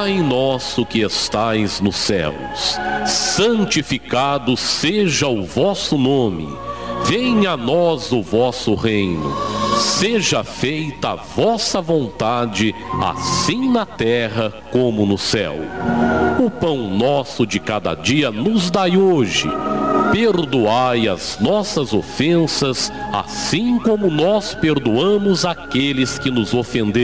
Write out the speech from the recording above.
Pai nosso que estais nos céus, santificado seja o vosso nome. Venha a nós o vosso reino. Seja feita a vossa vontade, assim na terra como no céu. O pão nosso de cada dia nos dai hoje. Perdoai as nossas ofensas, assim como nós perdoamos aqueles que nos ofenderam.